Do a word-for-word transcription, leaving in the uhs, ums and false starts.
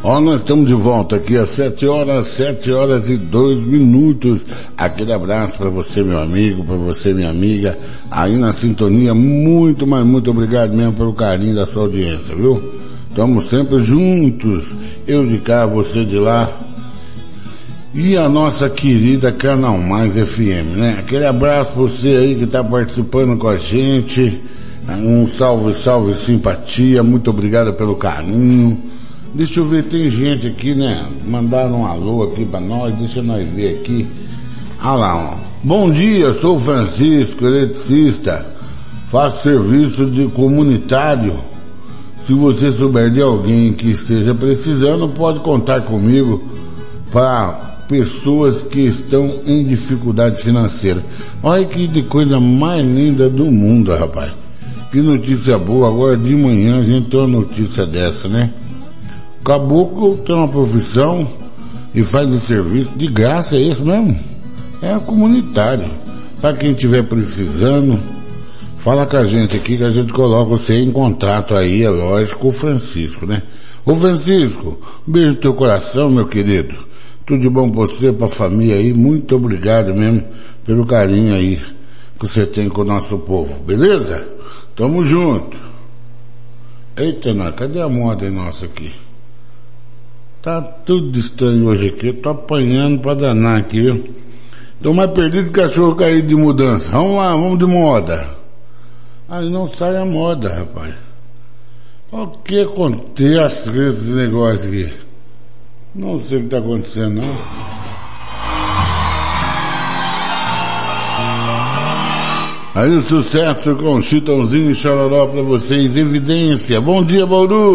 Ó, nós estamos de volta aqui às sete horas, sete horas e dois minutos. Aquele abraço para você, meu amigo, para você, minha amiga, aí na sintonia. Muito, mas muito obrigado mesmo pelo carinho da sua audiência, viu? Estamos sempre juntos. Eu de cá, você de lá. E a nossa querida Canal Mais F M, né? Aquele abraço pra você aí que tá participando com a gente. Um salve, salve, simpatia. Muito obrigado pelo carinho. Deixa eu ver, tem gente aqui, né? Mandaram um alô aqui pra nós. Deixa nós ver aqui. Ah lá, ó. Bom dia, sou Francisco, eletricista. Faço serviço de comunitário. Se você souber de alguém que esteja precisando, pode contar comigo para pessoas que estão em dificuldade financeira. Olha que de coisa mais linda do mundo, rapaz. Que notícia boa. Agora de manhã a gente tem uma notícia dessa, né? O caboclo tem uma profissão e faz o serviço de graça, é isso mesmo? É comunitário. Para quem estiver precisando, fala com a gente aqui que a gente coloca você em contato aí, é lógico, com o Francisco, né? Ô Francisco, um beijo no teu coração, meu querido. Tudo de bom pra você, pra família aí. Muito obrigado mesmo pelo carinho aí que você tem com o nosso povo. Beleza? Tamo junto. Eita, nós, cadê a moda nossa aqui? Tá tudo estranho hoje aqui. Eu tô apanhando pra danar aqui, viu? Tô mais perdido que cachorro caído de mudança. Vamos lá, vamos de moda. Aí não sai a moda, rapaz. O que acontece com esse negócio aqui? Não sei o que está acontecendo, não. Aí o sucesso com Chitãozinho e Chororó para vocês. Evidência. Bom dia, Bauru.